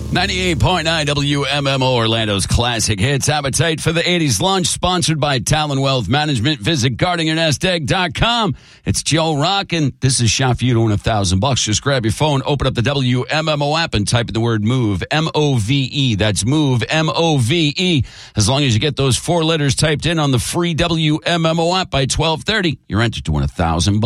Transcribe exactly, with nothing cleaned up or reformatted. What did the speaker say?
ninety-eight point nine W M M O, Orlando's classic hits. Appetite for the eighties lunch, sponsored by Talon Wealth Management. Visit guarding your nest egg dot com. It's Joe Rock, and this is shot for you to win a thousand bucks. Just grab your phone, open up the W M M O app, and type in the word MOVE, M O V E. That's MOVE, M O V E. As long as you get those four letters typed in on the free W M M O app by twelve thirty, you're entered to win a thousand bucks.